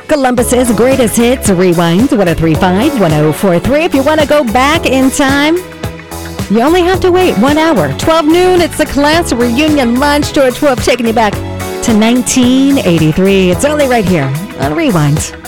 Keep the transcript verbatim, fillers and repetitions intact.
Columbus's greatest hits, rewind, one oh three point five, one oh four point three. If you want to go back in time, you only have to wait one hour. twelve noon, it's the class reunion lunch. George Wolf taking you back to nineteen eighty-three. It's only right here on Rewind.